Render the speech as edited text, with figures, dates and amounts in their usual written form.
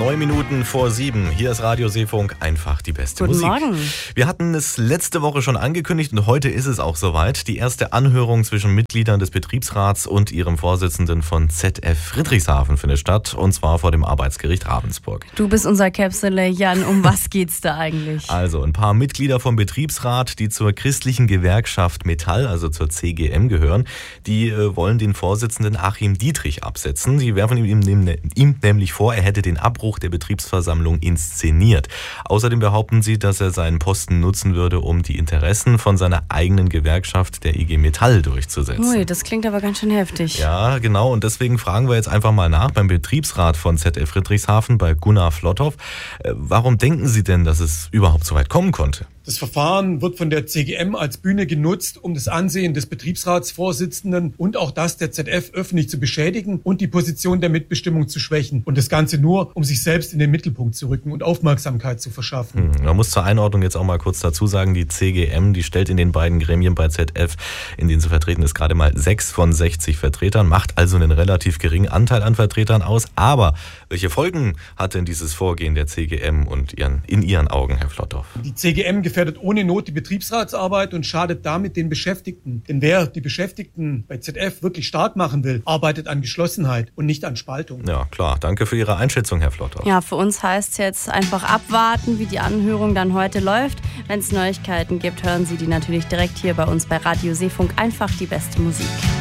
9:09. Hier ist Radio Seefunk, einfach die beste Guten Musik. Morgen. Wir hatten es letzte Woche schon angekündigt und heute ist es auch soweit. Die erste Anhörung zwischen Mitgliedern des Betriebsrats und ihrem Vorsitzenden von ZF Friedrichshafen findet statt, und zwar vor dem Arbeitsgericht Ravensburg. Du bist unser Käpsele, Jan. Um was geht's da eigentlich? Also ein paar Mitglieder vom Betriebsrat, die zur christlichen Gewerkschaft Metall, also zur CGM gehören, die wollen den Vorsitzenden Achim Dietrich absetzen. Sie werfen ihm nämlich vor, er hätte den Abbruch der Betriebsversammlung inszeniert. Außerdem behaupten sie, dass er seinen Posten nutzen würde, um die Interessen von seiner eigenen Gewerkschaft, der IG Metall, durchzusetzen. Ui, das klingt aber ganz schön heftig. Ja, genau. Und deswegen fragen wir jetzt einfach mal nach beim Betriebsrat von ZF Friedrichshafen, bei Gunnar Flotthoff. Warum denken Sie denn, dass es überhaupt so weit kommen konnte? Das Verfahren wird von der CGM als Bühne genutzt, um das Ansehen des Betriebsratsvorsitzenden und auch das der ZF öffentlich zu beschädigen und die Position der Mitbestimmung zu schwächen. Und das Ganze nur, um sich selbst in den Mittelpunkt zu rücken und Aufmerksamkeit zu verschaffen. Man muss zur Einordnung jetzt auch mal kurz dazu sagen, die CGM, die stellt in den beiden Gremien bei ZF, in denen sie vertreten ist, gerade mal 6 von 60 Vertretern, macht also einen relativ geringen Anteil an Vertretern aus. Aber welche Folgen hat denn dieses Vorgehen der CGM und in Ihren Augen, Herr Flotthoff? Die CGM gefährdet ohne Not die Betriebsratsarbeit und schadet damit den Beschäftigten. Denn wer die Beschäftigten bei ZF wirklich stark machen will, arbeitet an Geschlossenheit und nicht an Spaltung. Ja, klar. Danke für Ihre Einschätzung, Herr Flotthoff. Ja, für uns heißt es jetzt einfach abwarten, wie die Anhörung dann heute läuft. Wenn es Neuigkeiten gibt, hören Sie die natürlich direkt hier bei uns bei Radio Seefunk. Einfach die beste Musik.